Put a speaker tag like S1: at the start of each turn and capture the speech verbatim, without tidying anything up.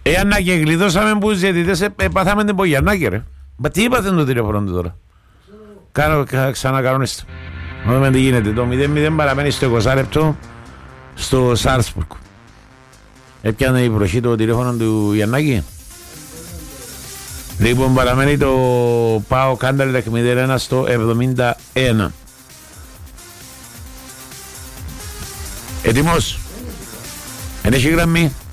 S1: Εάν και γλιτώσαμε που ζητητές, πάθαμε την Πογιαννάκη ρε. Μα τι είπατε το τηλέφωνο του τώρα. Κάνω, ξανακανονίστε. Να δούμε τι γίνεται. Το μηδέν μηδέν παραμένει στο είκοσι λεπτό στο Σάρσπουργκ. Έπιανε η προχή το τηλέφωνο του Γιαννάκη. Λοιπόν, παραμένει το Πάο Κάντερλεκ μηδέν ένα στο εβδομήντα ένα. Έτοιμος. Εν έχει γραμμή.